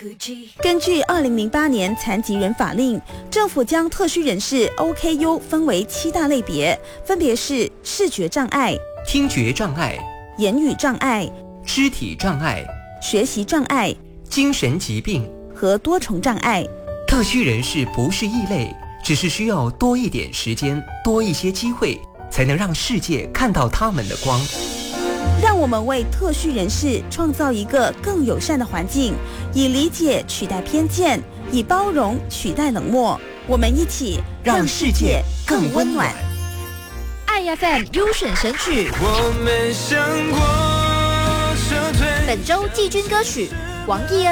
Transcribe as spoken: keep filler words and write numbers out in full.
根据二零零八年残疾人法令，政府将特需人士 O K U 分为七大类别，分别是视觉障碍、 听觉障碍、 言语障碍、 肢体障碍、 学习障碍、 精神疾病和多重障碍。 特需人士不是异类，只是需要多一点时间，多一些机会，才能让世界看到他们的光。 让我们为特需人士创造一个更友善的环境，以理解取代偏见，以包容取代冷漠。我们一起让世界更温暖。 爱 F M 优选神曲， 我们想过撤退。 本周季军歌曲王艺恩。